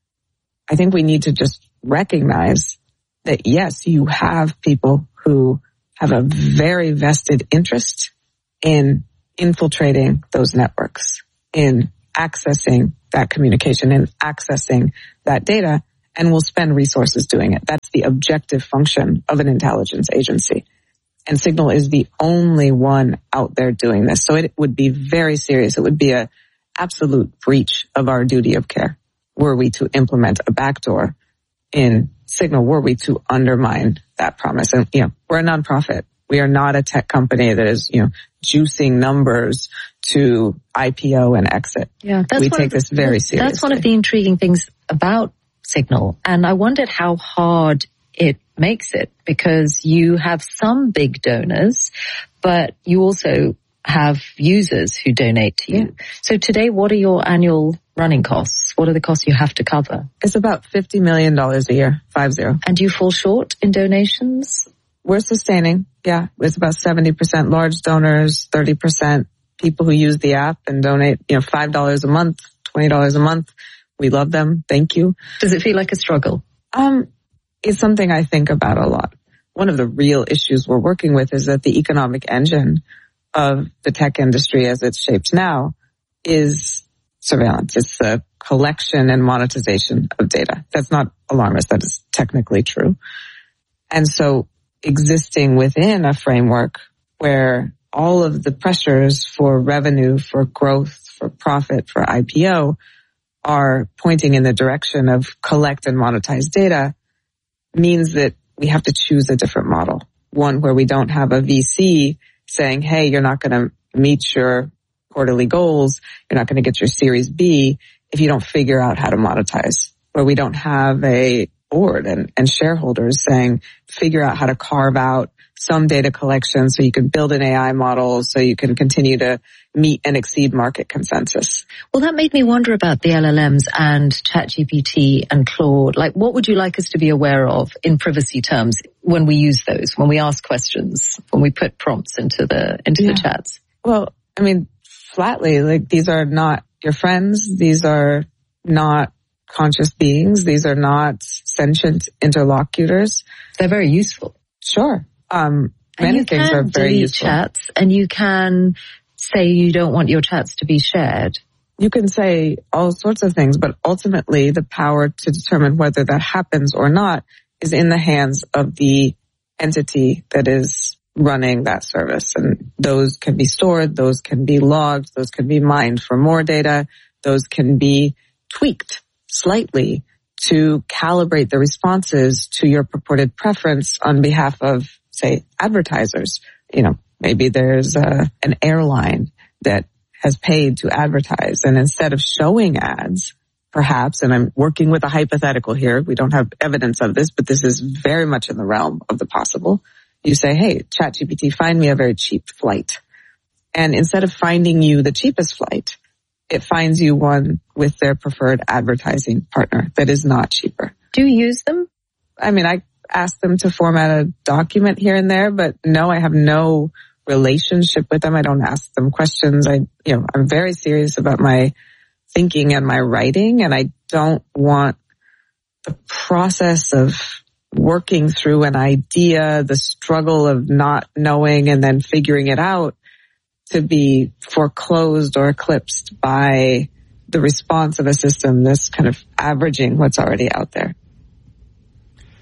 I think we need to just recognize that, yes, you have people who have a very vested interest in infiltrating those networks, in accessing that communication and accessing that data, and will spend resources doing it. That's the objective function of an intelligence agency. And Signal is the only one out there doing this. So it would be very serious. It would be an absolute breach of our duty of care were we to implement a backdoor in Signal, were we to undermine that promise. And, you know, we're a nonprofit. We are not a tech company that is, you know, juicing numbers to I P O and exit. Yeah, that's we take the, this very seriously. That's one of the intriguing things about Signal. And I wondered how hard it makes it, because you have some big donors, but you also have users who donate to you. Yeah. So today, what are your annual running costs? What are the costs you have to cover? It's about fifty million dollars a year, five zero. And do you fall short in donations? We're sustaining. Yeah, it's about seventy percent large donors, thirty percent people who use the app and donate, you know, five dollars a month, twenty dollars a month. We love them. Thank you. Does it feel like a struggle? Um, it's something I think about a lot. One of the real issues we're working with is that the economic engine of the tech industry as it's shaped now is surveillance. It's the collection and monetization of data. That's not alarmist. That is technically true. And so existing within a framework where all of the pressures for revenue, for growth, for profit, for I P O are pointing in the direction of collect and monetize data means that we have to choose a different model. One where we don't have a V C saying, hey, you're not going to meet your quarterly goals, you're not going to get your Series B if you don't figure out how to monetize. Where we don't have a board and, and shareholders saying, figure out how to carve out some data collection so you can build an A I model so you can continue to meet and exceed market consensus. Well, that made me wonder about the L L Ms and ChatGPT and Claude. Like, what would you like us to be aware of in privacy terms when we use those, when we ask questions, when we put prompts into the into yeah. the chats? Well, I mean, flatly, like, these are not your friends. These are not conscious beings. These are not sentient interlocutors. They're very useful. Sure. Um, many things are very useful. Chats, and you can say you don't want your chats to be shared. You can say all sorts of things, but ultimately the power to determine whether that happens or not is in the hands of the entity that is running that service. And those can be stored, those can be logged, those can be mined for more data, those can be tweaked slightly to calibrate the responses to your purported preference on behalf of, say, advertisers. You know, maybe there's a, an airline that has paid to advertise, and instead of showing ads, perhaps, and I'm working with a hypothetical here, we don't have evidence of this, but this is very much in the realm of the possible. You say, hey, ChatGPT, find me a very cheap flight. And instead of finding you the cheapest flight, it finds you one with their preferred advertising partner that is not cheaper. Do you use them? I mean, I ask them to format a document here and there, but no, I have no relationship with them. I don't ask them questions. I, you know, I'm very serious about my thinking and my writing, and I don't want the process of working through an idea, the struggle of not knowing and then figuring it out, to be foreclosed or eclipsed by the response of a system that's kind of averaging what's already out there.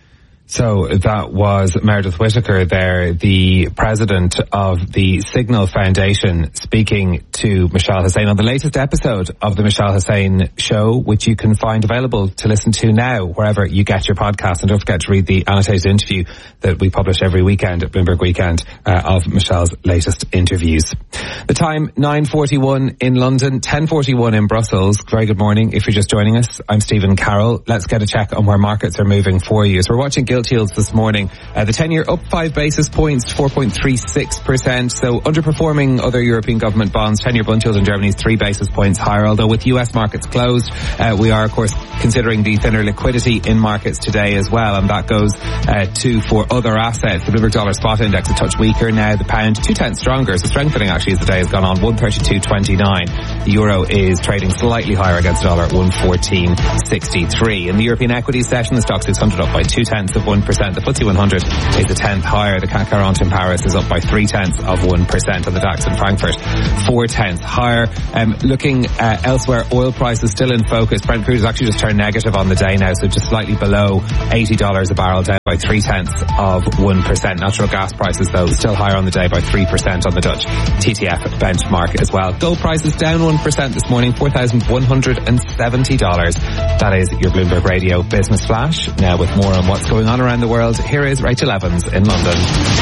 So that was Meredith Whittaker there, the president of the Signal Foundation, speaking to Mishal Husain on the latest episode of the Mishal Husain Show, which you can find available to listen to now wherever you get your podcast. And don't forget to read the annotated interview that we publish every weekend at Bloomberg Weekend uh, of Mishal's latest interviews. The time, nine forty-one in London, ten forty-one in Brussels. Very good morning if you're just joining us. I'm Stephen Carroll. Let's get a check on where markets are moving for you. So we're watching gilt yields this morning. Uh, the ten-year up five basis points, four point three six percent. So underperforming other European government bonds. ten-year bond yield in Germany is three basis points higher. Although with U S markets closed, uh, we are of course considering the thinner liquidity in markets today as well. And that goes uh, to for other assets. The Bloomberg Dollar Spot Index a touch weaker now. The pound two tenths stronger. So strengthening actually as the day has gone on. one thirty-two twenty-nine. The euro is trading slightly higher against the dollar at one fourteen sixty-three. In the European equities session, the stock six hundred up by two tenths of one percent. The F T S E one hundred is a tenth higher. The C A C quarante in Paris is up by three tenths of one percent. And the DAX in Frankfurt four tenths higher. Um, looking uh, elsewhere, oil prices still in focus. Brent crude has actually just turned negative on the day now, so just slightly below eighty dollars a barrel, down by three tenths of one percent. Natural gas prices though still higher on the day by three percent on the Dutch T T F benchmark as well. Gold prices down one percent this morning, four thousand one hundred seventy dollars. That is your Bloomberg Radio Business Flash. Now with more on what's going on around the world, here is Rachel Evans in London.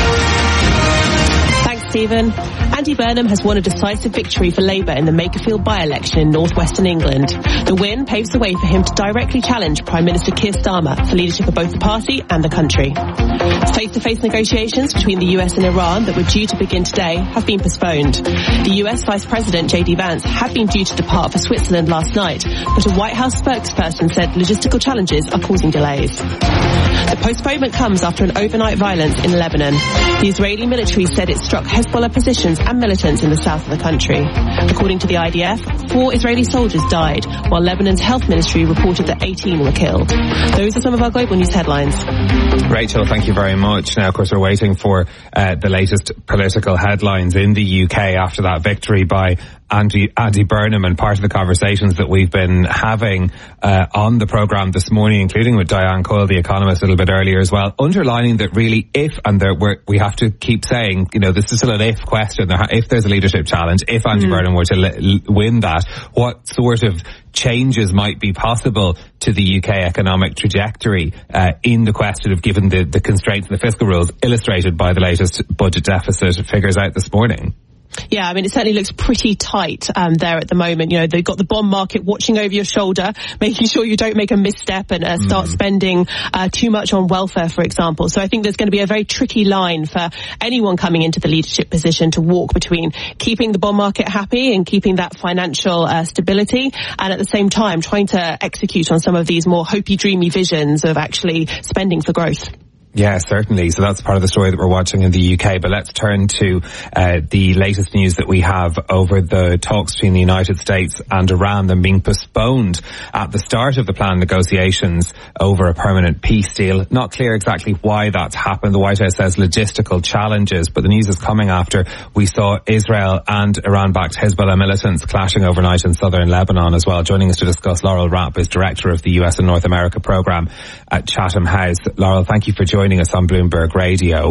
Thanks, Stephen. Andy Burnham has won a decisive victory for Labour in the Makerfield by-election in northwestern England. The win paves the way for him to directly challenge Prime Minister Keir Starmer for leadership of both the party and the country. Face-to-face negotiations between the U S and Iran that were due to begin today have been postponed. The U S Vice President J D Vance had been due to depart for Switzerland last night, but a White House spokesperson said logistical challenges are causing delays. The postponement comes after an overnight violence in Lebanon. The Israeli military said it struck Hezbollah positions and militants in the south of the country. According to the I D F, four Israeli soldiers died, while Lebanon's health ministry reported that eighteen were killed. Those are some of our global news headlines. Rachel, thank you very much. Now, of course, we're waiting for uh, the latest political headlines in the U K after that victory by Andy, Andy Burnham, and part of the conversations that we've been having uh, on the programme this morning, including with Diane Coyle, the economist, a little bit earlier as well, underlining that really if, and there we're, we have to keep saying, you know, this is still an if question, if there's a leadership challenge, if Andy mm. Burnham were to li- win that, what sort of changes might be possible to the U K economic trajectory uh, in the question of given the, the constraints and the fiscal rules illustrated by the latest budget deficit figures out this morning? Yeah, I mean, it certainly looks pretty tight um, there at the moment. You know, they've got the bond market watching over your shoulder, making sure you don't make a misstep and uh, start mm. spending uh, too much on welfare, for example. So I think there's going to be a very tricky line for anyone coming into the leadership position to walk between keeping the bond market happy and keeping that financial uh, stability, and at the same time trying to execute on some of these more hopey, dreamy visions of actually spending for growth. Yeah, certainly. So that's part of the story that we're watching in the U K. But let's turn to uh, the latest news that we have over the talks between the United States and Iran, them being postponed at the start of the planned negotiations over a permanent peace deal. Not clear exactly why that's happened. The White House says logistical challenges, but the news is coming after we saw Israel and Iran-backed Hezbollah militants clashing overnight in southern Lebanon as well. Joining us to discuss, Laurel Rapp is director of the U S and North America program at Chatham House. Laurel, thank you for joining us on Bloomberg Radio.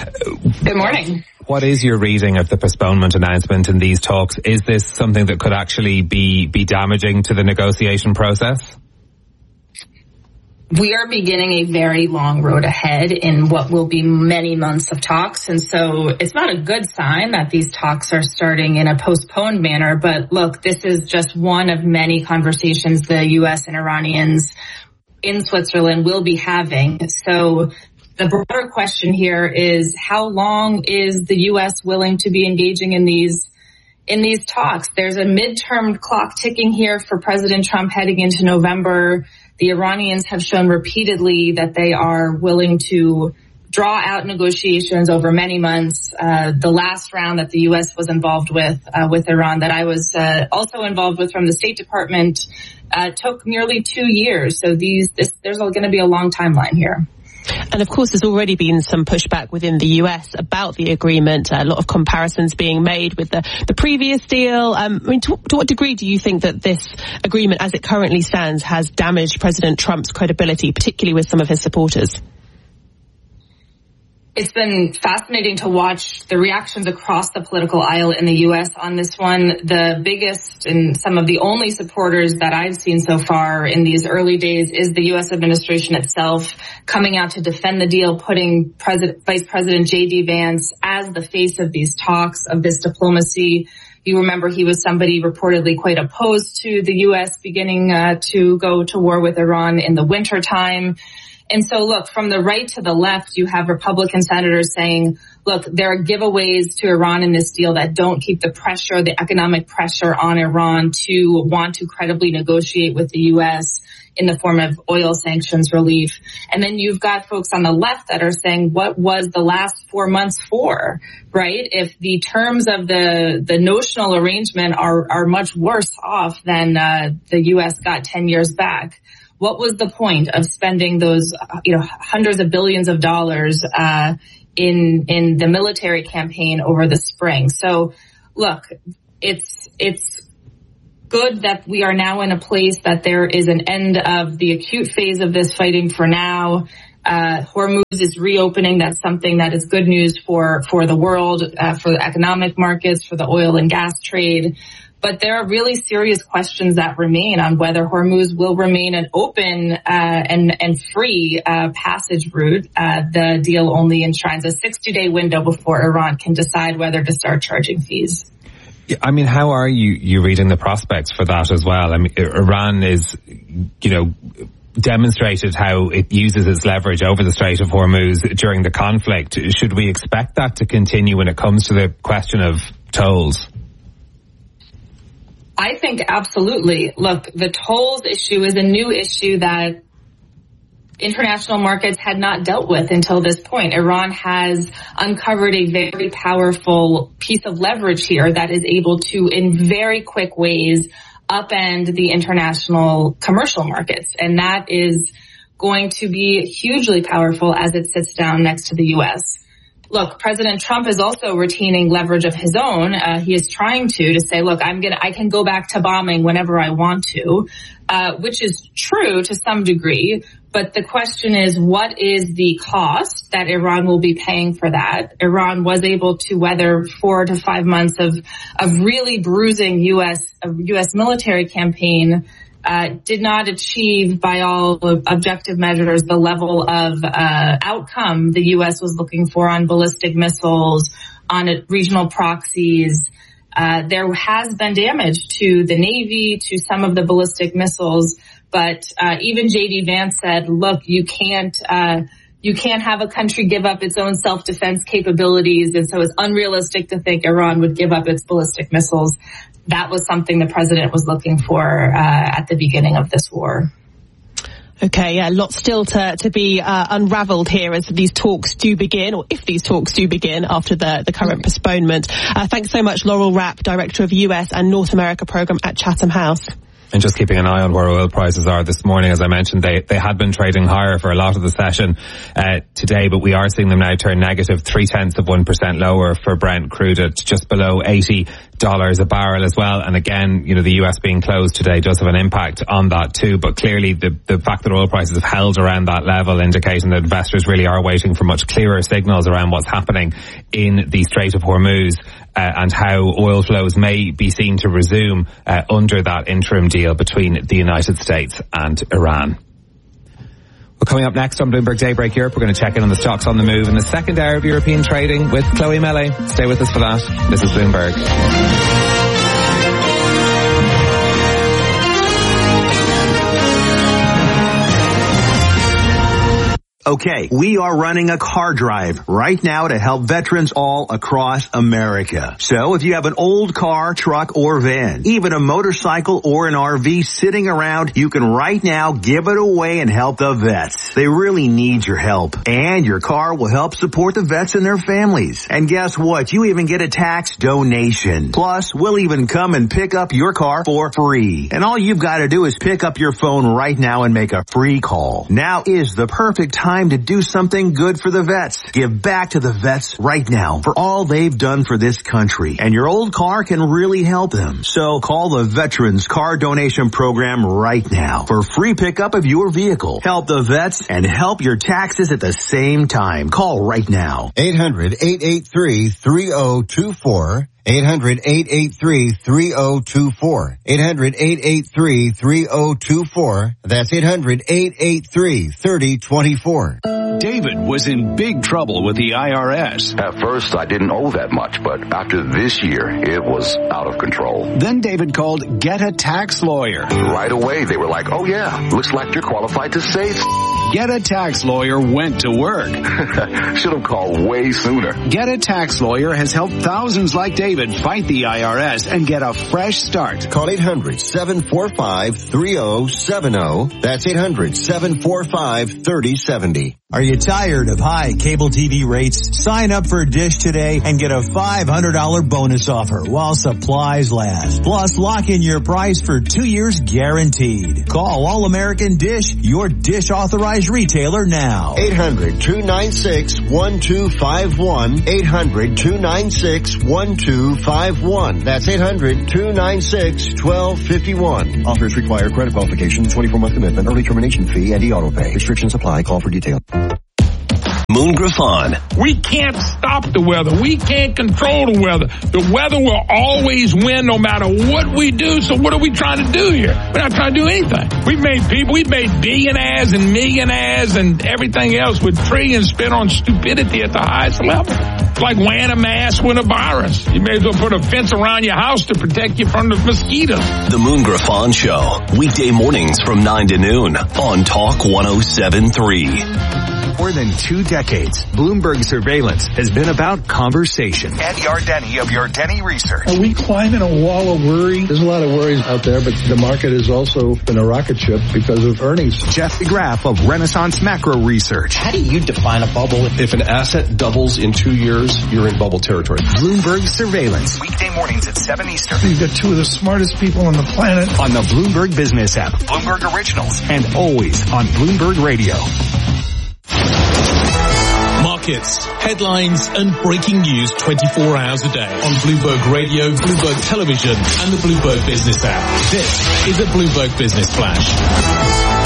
Good morning. What is your reading of the postponement announcement in these talks? Is this something that could actually be, be damaging to the negotiation process? We are beginning a very long road ahead in what will be many months of talks. And so it's not a good sign that these talks are starting in a postponed manner. But look, this is just one of many conversations the U S and Iranians in Switzerland will be having. So the broader question here is, how long is the U S willing to be engaging in these in these talks? There's a midterm clock ticking here for President Trump heading into November. The Iranians have shown repeatedly that they are willing to draw out negotiations over many months. Uh, the last round that the U S was involved with, uh, with Iran, that I was uh, also involved with from the State Department, uh, took nearly two years. So these, this, there's going to be a long timeline here. And of course, there's already been some pushback within the U S about the agreement. A lot of comparisons being made with the, the previous deal. Um, I mean, to, to what degree do you think that this agreement, as it currently stands, has damaged President Trump's credibility, particularly with some of his supporters? It's been fascinating to watch the reactions across the political aisle in the U S on this one. The biggest and some of the only supporters that I've seen so far in these early days is the U S administration itself, coming out to defend the deal, putting President, Vice President J D Vance as the face of these talks, of this diplomacy. You remember he was somebody reportedly quite opposed to the U S beginning uh, to go to war with Iran in the wintertime. And so, look, from the right to the left, you have Republican senators saying, look, there are giveaways to Iran in this deal that don't keep the pressure, the economic pressure on Iran to want to credibly negotiate with the U S in the form of oil sanctions relief. And then you've got folks on the left that are saying, what was the last four months for, right? If the terms of the, the notional arrangement are, are much worse off than uh, the U S got ten years back, what was the point of spending those, you know, hundreds of billions of dollars uh in in the military campaign over the spring? So, look, it's it's good that we are now in a place that there is an end of the acute phase of this fighting for now. Uh, Hormuz is reopening. That's something that is good news for for the world, uh, for the economic markets, for the oil and gas trade. But there are really serious questions that remain on whether Hormuz will remain an open uh, and, and free uh, passage route. Uh, the deal only enshrines a sixty-day window before Iran can decide whether to start charging fees. Yeah, I mean, how are you, you reading the prospects for that as well? I mean, Iran is, you know, demonstrated how it uses its leverage over the Strait of Hormuz during the conflict. Should we expect that to continue when it comes to the question of tolls? I think absolutely. Look, the tolls issue is a new issue that international markets had not dealt with until this point. Iran has uncovered a very powerful piece of leverage here that is able to, in very quick ways, upend the international commercial markets. And that is going to be hugely powerful as it sits down next to the U S. Look, President Trump is also retaining leverage of his own. Uh, he is trying to, to say, look, I'm gonna, I can go back to bombing whenever I want to, uh, which is true to some degree. But the question is, what is the cost that Iran will be paying for that? Iran was able to weather four to five months of, of really bruising U S, a U S military campaign. Uh, did not achieve, by all objective measures, the level of uh, outcome the U S was looking for on ballistic missiles, on regional proxies. Uh, there has been damage to the Navy, to some of the ballistic missiles, but uh, even J D Vance said, look, you can't uh, you can't have a country give up its own self-defense capabilities, and so it's unrealistic to think Iran would give up its ballistic missiles. That was something the president was looking for uh, at the beginning of this war. Okay, yeah, lots still to, to be uh, unravelled here as these talks do begin, or if these talks do begin after the, the current postponement. Uh, thanks so much, Laurel Rapp, Director of U S and North America Programme at Chatham House. And just keeping an eye on where oil prices are this morning, as I mentioned, they they had been trading higher for a lot of the session uh, today, but we are seeing them now turn negative, three tenths of one percent lower for Brent crude at just below eighty dollars a barrel as well. And again, you know, the U S being closed today does have an impact on that too. But clearly, the the fact that oil prices have held around that level, indicating that investors really are waiting for much clearer signals around what's happening in the Strait of Hormuz. Uh, and how oil flows may be seen to resume uh, under that interim deal between the United States and Iran. Well, coming up next on Bloomberg Daybreak Europe, we're going to check in on the stocks on the move in the second hour of European trading with Chloe Mele. Stay with us for that. This is Bloomberg. Okay, we are running a car drive right now to help veterans all across America. So if you have an old car, truck, or van, even a motorcycle or an R V sitting around, you can right now give it away and help the vets. They really need your help. And your car will help support the vets and their families. And guess what? You even get a tax donation. Plus, we'll even come and pick up your car for free. And all you've got to do is pick up your phone right now and make a free call. Now is the perfect time time to do something good for the vets. Give back to the vets right now for all they've done for this country. And your old car can really help them. So call the Veterans Car Donation Program right now for free pickup of your vehicle. Help the vets and help your taxes at the same time. Call right now. eight hundred, eight eight three, three oh two four. eight hundred, eight eight three, three oh two four. eight hundred, eight eight three, three oh two four. That's eight hundred, eight eight three, three oh two four. David was in big trouble with the I R S. At first, I didn't owe that much, but after this year, it was out of control. Then David called Get a Tax Lawyer. Right away, they were like, oh yeah, looks like you're qualified to save. Get a Tax Lawyer went to work. Should have called way sooner. Get a Tax Lawyer has helped thousands like David fight the I R S and get a fresh start. Call eight hundred, seven four five, three oh seven oh. That's eight hundred, seven four five, three oh seven oh. Are you tired of high cable T V rates? Sign up for Dish today and get a five hundred dollars bonus offer while supplies last. Plus, lock in your price for two years guaranteed. Call All American Dish, your Dish authorized retailer now. eight hundred, two nine six, one two five one. eight hundred, two nine six, one two five one. That's eight hundred, two nine six, one two five one. Offers require credit qualification, twenty-four month commitment, early termination fee, and e-auto pay. Restrictions apply. Call for details. Moon Griffon. We can't stop the weather. We can't control the weather. The weather will always win no matter what we do. So what are we trying to do here? We're not trying to do anything. We've made people, we've made billionaires and millionaires and everything else with trillions spent on stupidity at the highest level. It's like wearing a mask with a virus. You may as well put a fence around your house to protect you from the mosquitoes. The Moon Griffon Show. Weekday mornings from nine to noon on Talk one oh seven point three. More than two decades, Bloomberg Surveillance has been about conversation. Ed Yardeni of Yardeni Research. Are we climbing a wall of worry? There's a lot of worries out there, but the market has also been a rocket ship because of earnings. Jeff DeGraff of Renaissance Macro Research. How do you define a bubble? If an asset doubles in two years, you're in bubble territory. Bloomberg Surveillance. Weekday mornings at seven Eastern. You've got two of the smartest people on the planet. On the Bloomberg Business app. Bloomberg Originals. And always on Bloomberg Radio. Markets, headlines and breaking news twenty-four hours a day on Bloomberg Radio, Bloomberg Television and the Bloomberg Business app. This is a Bloomberg Business Flash.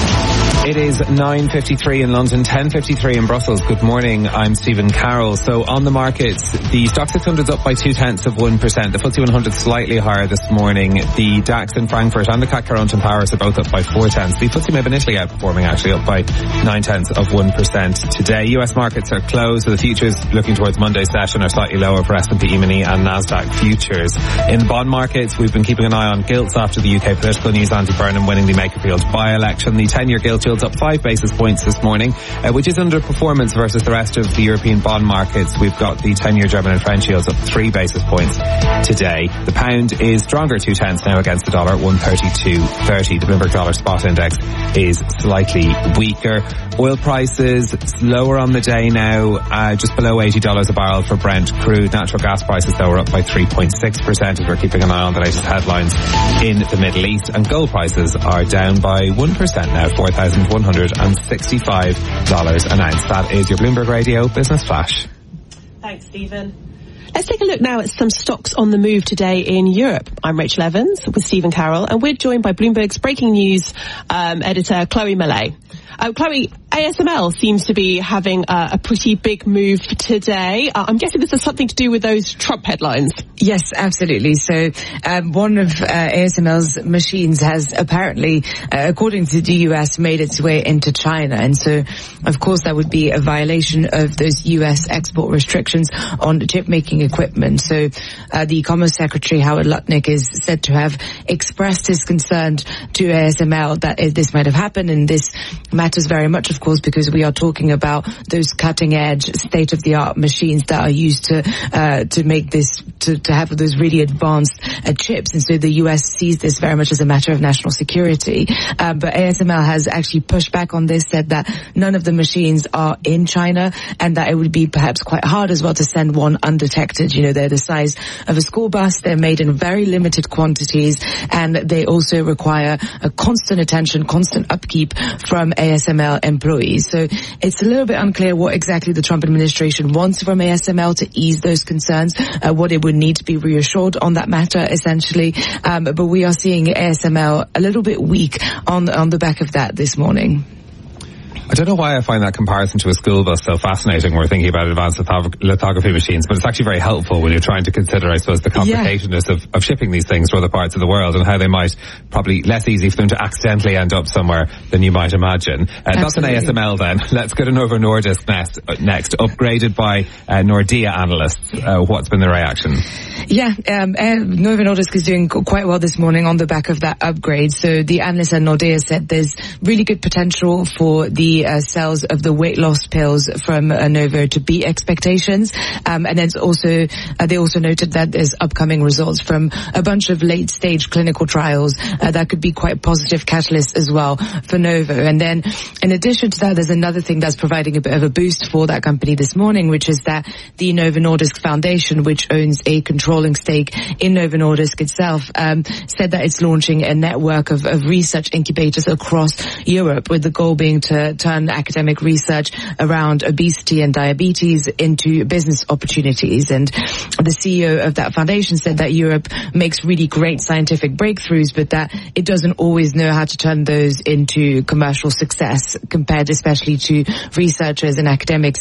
It is nine fifty-three in London, ten fifty-three in Brussels. Good morning, I'm Stephen Carroll. So on the markets, the Stoxx six hundred is up by two tenths of one percent. The F T S E one hundred slightly higher this morning. The DAX in Frankfurt and the C A C Toronto and Paris are both up by four tenths. The F T S E Mib initially outperforming, actually up by nine tenths of one percent today. U S markets are closed, so the futures looking towards Monday's session are slightly lower for S and P E-mini and Nasdaq futures. In bond markets, we've been keeping an eye on gilts after the U K political news. Andy Burnham winning the Makerfield by-election. The ten-year gilt yield's up five basis points this morning, uh, which is underperformance versus the rest of the European bond markets. We've got the ten-year German and French yields up three basis points today. The pound is stronger two tenths now against the dollar, one thirty-two thirty. The Bloomberg Dollar Spot Index is slightly weaker. Oil prices lower on the day now, uh, just below eighty dollars a barrel for Brent crude. Natural gas prices, though, are up by three point six percent as we're keeping an eye on the latest headlines in the Middle East. And gold prices are down by one percent now, four thousand one hundred sixty-five dollars an ounce. That is your Bloomberg Radio Business Flash. Thanks, Stephen. Let's take a look now at some stocks on the move today in Europe. I'm Rachel Evans with Stephen Carroll, and we're joined by Bloomberg's breaking news um, editor, Chloe Millet. Uh, Chloe, A S M L seems to be having uh, a pretty big move today. Uh, I'm guessing this has something to do with those Trump headlines. Yes, absolutely. So um, one of uh, A S M L's machines has apparently, uh, according to the U S, made its way into China. And so, of course, that would be a violation of those U S export restrictions on chip-making equipment. So uh, the Commerce Secretary, Howard Lutnick, is said to have expressed his concern to A S M L that this might have happened, and this matters very much, of course, because we are talking about those cutting-edge, state-of-the-art machines that are used to uh, to make this, to, to have those really advanced uh, chips. And so the U S sees this very much as a matter of national security. Uh, but A S M L has actually pushed back on this, said that none of the machines are in China, and that it would be perhaps quite hard as well to send one undetected. You know, they're the size of a school bus, they're made in very limited quantities, and they also require a constant attention, constant upkeep from A S M L employees. employees. So it's a little bit unclear what exactly the Trump administration wants from A S M L to ease those concerns, uh, what it would need to be reassured on that matter, essentially. Um, but we are seeing A S M L a little bit weak on, on the back of that this morning. I don't know why I find that comparison to a school bus so fascinating when we're thinking about advanced lithog- lithography machines, but it's actually very helpful when you're trying to consider, I suppose, the complicatedness yeah. of, of shipping these things to other parts of the world and how they might probably less easy for them to accidentally end up somewhere than you might imagine. Uh, that's an A S M L then. Let's go to Novo Nordisk next, uh, next upgraded by uh, Nordea analysts. Uh, what's been the reaction? Yeah, um, uh, Novo Nordisk is doing quite well this morning on the back of that upgrade. So the analysts at Nordea said there's really good potential for the uh, sales of the weight loss pills from uh, Novo to beat expectations. Um, and then also, uh, they also noted that there's upcoming results from a bunch of late stage clinical trials uh, that could be quite positive catalysts as well for Novo. And then in addition to that, there's another thing that's providing a bit of a boost for that company this morning, which is that the Novo Nordisk Foundation, which owns a controlling stake in Novo Nordisk itself, um, said that it's launching a network of, of research incubators across Europe, with the goal being to turn academic research around obesity and diabetes into business opportunities. And the C E O of that foundation said that Europe makes really great scientific breakthroughs, but that it doesn't always know how to turn those into commercial success, compared especially to researchers and academics